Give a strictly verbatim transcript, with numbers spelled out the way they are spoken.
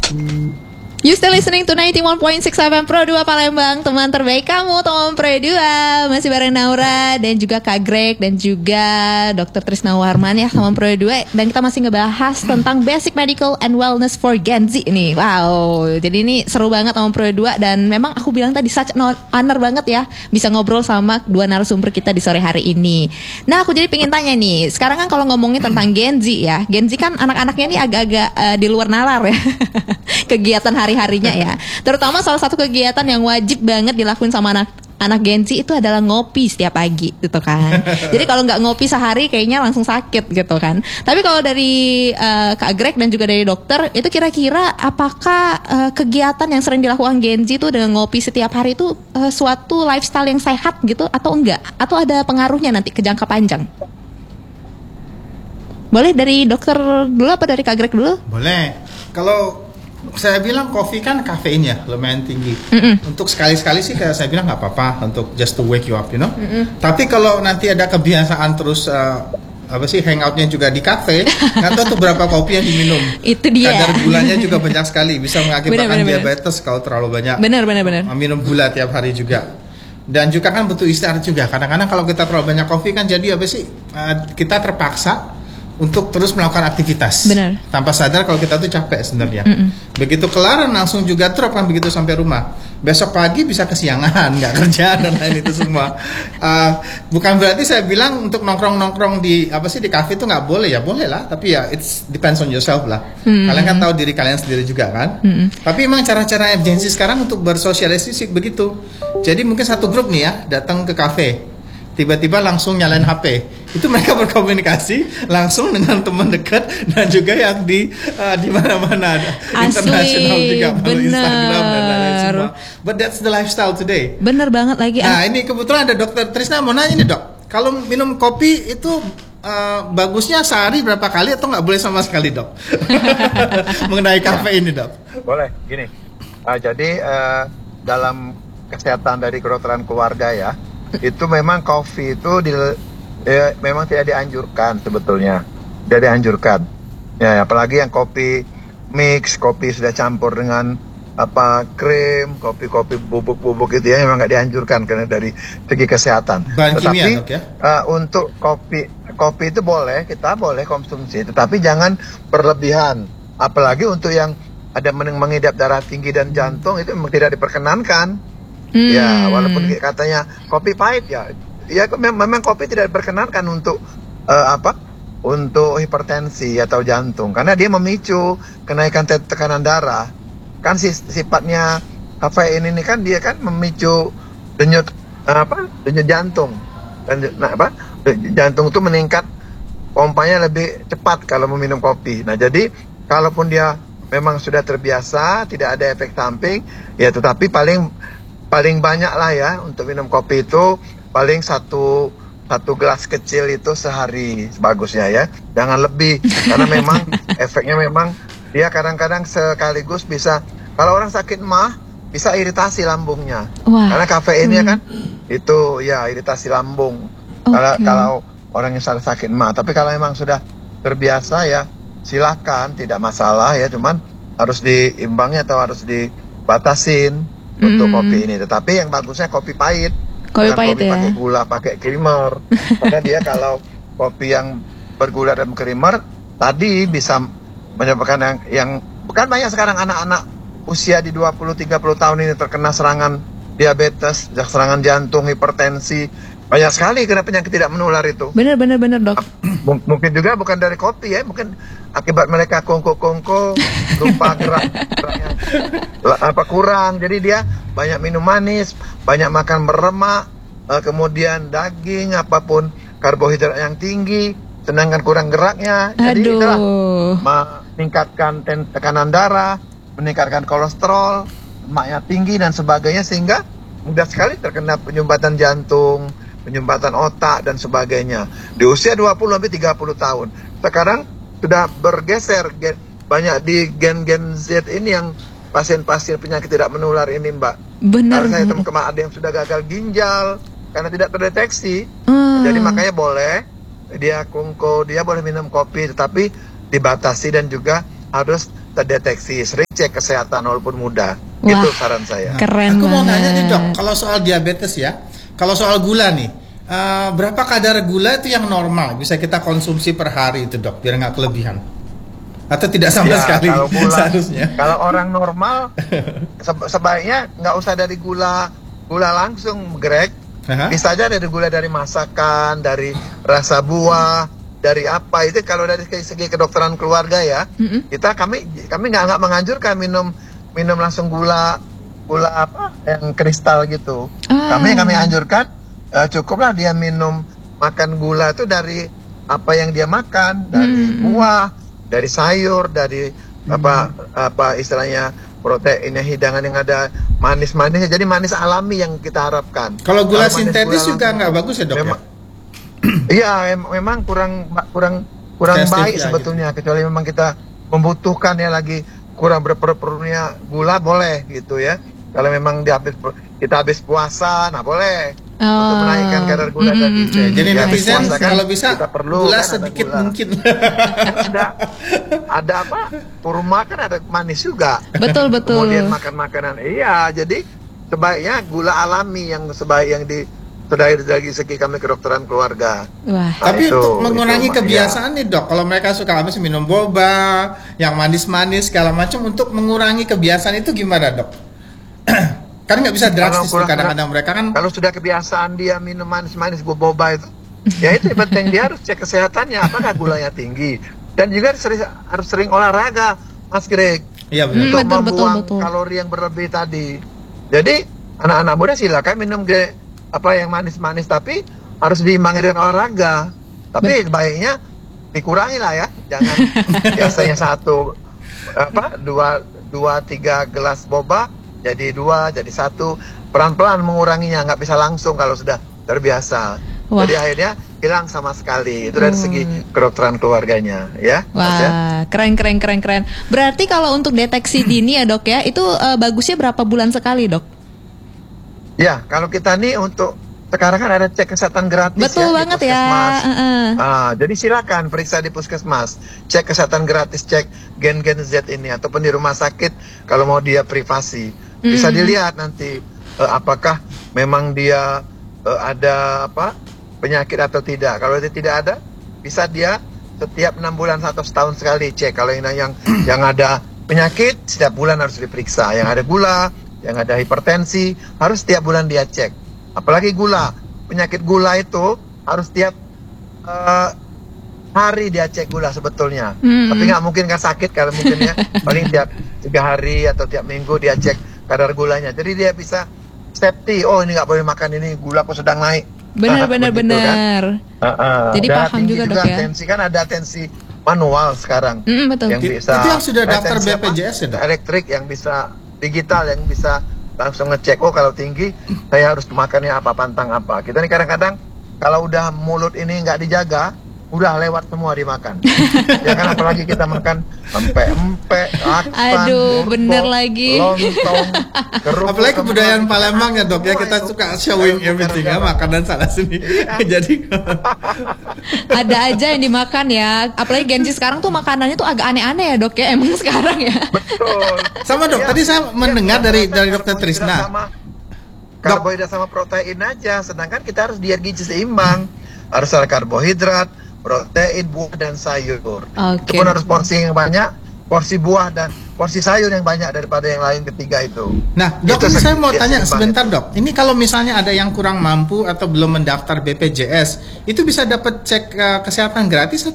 You still listening to ninety-one point six F M Pro dua Palembang, teman terbaik kamu, teman Pro dua. Masih bareng Naura dan juga Kak Greg dan juga dokter Trisna Warman ya, teman Pro dua. Dan kita masih ngebahas tentang basic medical and wellness for Gen Z ini. Wow, jadi ini seru banget teman Pro dua. Dan memang aku bilang tadi such an honor banget ya bisa ngobrol sama dua narasumber kita di sore hari ini. Nah, aku jadi pengen tanya nih, sekarang kan kalau ngomongin tentang Gen Z ya, Gen Z kan anak-anaknya ini agak-agak uh, di luar nalar ya. Kegiatan hari-harinya ya. Terutama salah satu kegiatan yang wajib banget dilakuin sama anak anak Gen Z itu adalah ngopi setiap pagi gitu kan. Jadi kalau nggak ngopi sehari kayaknya langsung sakit gitu kan. Tapi kalau dari uh, Kak Greg dan juga dari dokter, itu kira-kira apakah uh, kegiatan yang sering dilakukan Gen Z itu dengan ngopi setiap hari itu uh, suatu lifestyle yang sehat gitu atau enggak? Atau ada pengaruhnya nanti ke jangka panjang? Boleh dari dokter dulu apa dari Kak Greg dulu? Boleh. Kalau saya bilang kopi kan kafein ya lumayan tinggi. Mm-mm. Untuk sekali-sekali sih kayak saya bilang nggak apa-apa untuk just to wake you up, you know. Mm-mm. Tapi kalau nanti ada kebiasaan terus uh, apa sih hangoutnya juga di kafe, nggak tahu tuh berapa kopi yang diminum. Itu dia. Kadar gulanya juga banyak sekali, bisa mengakibatkan Bener, bener, diabetes kalau terlalu banyak. Benar, benar, benar. Minum gula tiap hari juga. Dan juga kan butuh istirahat juga. Kadang-kadang kalau kita terlalu banyak kopi kan jadi apa sih uh, kita terpaksa untuk terus melakukan aktivitas. Benar. Tanpa sadar kalau kita tuh capek sebenarnya. Mm-mm. Begitu kelar langsung juga drop kan begitu sampai rumah. Besok pagi bisa kesiangan, nggak kerja dan lain itu semua. Uh, bukan berarti saya bilang untuk nongkrong-nongkrong di apa sih di kafe itu nggak boleh ya, boleh lah. Tapi ya it's depends on yourself lah. Mm-hmm. Kalian kan tahu diri kalian sendiri juga kan. Mm-hmm. Tapi emang cara-cara emergency sekarang untuk bersosialisasi begitu. Jadi mungkin satu grup nih ya datang ke kafe. Tiba-tiba langsung nyalain H P. Itu mereka berkomunikasi langsung dengan teman dekat dan juga yang di uh, di mana-mana internasional juga melalui Instagram dan lain-lain semua. But that's the lifestyle today. Bener banget lagi. Nah, ini kebetulan ada dokter Trisna mau nanya nih, Dok. Kalau minum kopi itu uh, bagusnya sehari berapa kali atau nggak boleh sama sekali, Dok? Mengenai kafein ini, Dok. Boleh, gini. Uh, jadi uh, dalam kesehatan dari kedokteran keluarga ya, itu memang kopi itu di, eh, memang tidak dianjurkan sebetulnya, tidak dianjurkan. Ya, apalagi yang kopi mix, kopi sudah campur dengan apa krim, kopi-kopi bubuk-bubuk itu ya memang nggak dianjurkan karena dari segi kesehatan. Bahan tetapi kimia, Dok, ya? uh, untuk kopi, kopi itu boleh, kita boleh konsumsi, tetapi jangan berlebihan. Apalagi untuk yang ada mengidap darah tinggi dan jantung itu memang tidak diperkenankan. Hmm. Ya, walaupun katanya kopi pahit ya, ya memang kopi tidak diperkenankan untuk uh, apa? Untuk hipertensi atau jantung, karena dia memicu kenaikan tekanan darah. Kan sifatnya kafein ini kan dia kan memicu denyut uh, apa? Denyut jantung. Dan nah, apa? Jantung itu meningkat, pompanya lebih cepat kalau meminum kopi. Nah, jadi kalaupun dia memang sudah terbiasa, tidak ada efek samping, ya tetapi paling paling banyak lah ya untuk minum kopi itu paling satu satu gelas kecil itu sehari bagusnya ya, jangan lebih karena memang efeknya memang dia kadang-kadang sekaligus bisa, kalau orang sakit mah bisa iritasi lambungnya. Wah. Karena kafeinnya hmm. kan itu ya iritasi lambung. Okay. Kalau kalau orang yang sakit mah, tapi kalau memang sudah terbiasa ya silakan, tidak masalah ya, cuman harus diimbangi atau harus dibatasin untuk mm. kopi ini. Tetapi yang bagusnya kopi pahit. Kopi pahit kopi ya. Pakai gula, pakai creamer. Karena dia kalau kopi yang bergula dan creamer tadi bisa menyebabkan yang, yang bukan banyak sekarang anak-anak usia di dua puluh tiga puluh tahun ini terkena serangan diabetes, serangan jantung, hipertensi. Banyak sekali kena penyakit tidak menular itu. Benar benar benar, Dok. M- mungkin juga bukan dari kopi ya, mungkin akibat mereka kongko-kongko, lupa gerak, geraknya apa kurang. Jadi dia banyak minum manis, banyak makan berlemak, uh, kemudian daging apapun karbohidrat yang tinggi, sedangkan kurang geraknya. Jadi itulah meningkatkan tekanan darah, meningkatkan kolesterol, lemaknya tinggi dan sebagainya, sehingga mudah sekali terkena penyumbatan jantung, penyumbatan otak dan sebagainya di usia dua puluh sampai tiga puluh tahun. Sekarang sudah bergeser gen, banyak di gen-gen Z ini yang pasien-pasien penyakit tidak menular ini, Mbak. Benar. Karena saya teman kemarin ada yang sudah gagal ginjal karena tidak terdeteksi. Hmm. Jadi makanya boleh dia kongko, dia boleh minum kopi, tetapi dibatasi dan juga harus terdeteksi. Sering cek kesehatan walaupun muda. Wah, itu saran saya. Keren Aku mau banget. nanya nih dok, kalau soal diabetes ya, kalau soal gula nih, uh, berapa kadar gula itu yang normal bisa kita konsumsi per hari itu dok, biar nggak kelebihan? Atau tidak sama Ya, sekali kalau gula, seharusnya? kalau orang normal se- sebaiknya nggak usah dari gula gula langsung, Greg. Aha. Bisa aja dari gula dari masakan, dari rasa buah, dari apa itu. Kalau dari segi kedokteran keluarga ya, Mm-mm. kita kami kami nggak nggak menganjurkan minum minum langsung gula gula apa yang kristal gitu. Ah. Kami kami anjurkan eh, cukuplah dia minum makan gula itu dari apa yang dia makan, dari Hmm. buah, dari sayur, dari apa apa istilahnya proteinnya, hidangan yang ada manis-manisnya. Jadi manis alami yang kita harapkan. Kalau gula manis sintetis gula juga langsung- nggak bagus ya dok Memang- ya? Iya, em- memang kurang kurang kurang Sensitif baik ya, sebetulnya, kecuali memang kita membutuhkan ya lagi kurang berperlunya gula boleh gitu ya. Kalau memang di habis kita habis puasa, nah boleh untuk Oh. menaikkan kadar gula Mm, tadi. mm, mm. Jadi Ya, habis netizen puasa kan kalau bisa kita perlu gula kan ada sedikit gula. mungkin. ada ada apa? Kurma kan ada manis juga. Betul betul. Kemudian makan makanan. Iya, jadi sebaiknya gula alami yang sebaik yang di dari dari segi kami kedokteran keluarga. Wah. Nah, Tapi itu- untuk mengurangi itu, kebiasaan nih dok, kalau mereka suka habis minum boba, yang manis-manis segala macam, untuk mengurangi kebiasaan itu gimana dok? Kan nggak bisa drastis tuh, kurang- kadang-kadang mereka kan. Kalau sudah kebiasaan dia minum manis-manis boba itu, ya itu yang penting dia harus cek kesehatannya, apakah gulanya tinggi. Dan juga harus sering, harus sering olahraga, Mas Greg, Iya Hmm, benar. untuk betul, betul, membuang betul. kalori yang berlebih tadi. Jadi anak-anak muda silakan minum ge- apa yang manis-manis, tapi harus diimbangi dengan olahraga. Tapi baiknya dikurangi lah ya, jangan biasanya satu apa dua dua tiga gelas boba jadi dua jadi satu, pelan-pelan menguranginya, nggak bisa langsung kalau sudah terbiasa. Wah. Jadi akhirnya hilang sama sekali. Itu dari Hmm. segi kedokteran keluarganya ya. Mas, ya. Wah, keren keren keren keren. Berarti kalau untuk deteksi dini ya dok ya, itu eh, bagusnya berapa bulan sekali dok? Ya, kalau kita nih untuk sekarang kan ada cek kesehatan gratis Betul ya, di banget ya. puskesmas. Heeh. Ah, jadi silakan periksa di puskesmas, cek kesehatan gratis, cek gen-gen Z ini, ataupun di rumah sakit kalau mau dia privasi, bisa Mm. dilihat nanti eh, apakah memang dia eh, ada apa penyakit atau tidak. Kalau dia tidak ada, bisa dia setiap enam bulan atau setahun sekali cek. Kalau yang yang yang ada penyakit setiap bulan harus diperiksa. Yang ada gula, yang ada hipertensi harus setiap bulan dia cek. Apalagi gula, penyakit gula itu harus tiap eh, hari dia cek gula sebetulnya. Hmm. Tapi nggak mungkin kan sakit kalau mungkin ya. Paling tiap tiga hari atau tiap minggu dia cek kadar gulanya. Jadi dia bisa safety. Oh ini nggak boleh makan ini, gula kok sedang naik. Benar Nah, benar begitu kan. benar. Uh-uh. Jadi Darah paham tinggi juga, Dok, ya. Tensi kan ada tensi manual sekarang. Mm, betul. Yang Itu- bisa itu yang sudah eh, daftar tensi B P J S ya, apa? Dok? Elektrik yang bisa digital yang bisa langsung ngecek. Oh kalau tinggi saya harus makannya apa, pantang apa. Kita nih kadang-kadang kalau udah mulut ini nggak dijaga, udah lewat semua dimakan. Ya kan apalagi kita makan empe-empe, laksan, Aduh, burko, bener lagi. lontong, kerupuk. Apalagi kebudayaan semua. Palembang ya dok ya, Semua kita itu. suka showing Ayo, everything ya, gara-gara. makanan sana sini. Iya. Jadi Ada aja yang dimakan ya. Apalagi Gen Z sekarang tuh makanannya tuh agak aneh-aneh ya dok ya. Emang sekarang ya. Betul. sama dok, Iya, tadi saya iya, mendengar dari dari dokter karbohidrat Trisna. sama- Karbohidrat sama protein aja, sedangkan kita harus diet gizi seimbang. Harus ada karbohidrat, protein, buah dan sayur. Oke. Itu pun harus porsi yang banyak, porsi buah dan porsi sayur yang banyak daripada yang lain ketiga itu. Nah, dok, Itu ini saya segi- mau ya, tanya seimbang sebentar itu. dok. Ini kalau misalnya ada yang kurang mampu atau belum mendaftar B P J S, itu bisa dapat cek eh, kesehatan gratis atau